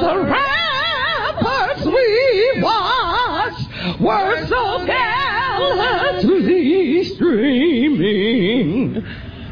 the ramparts we watched were so gallantly streaming.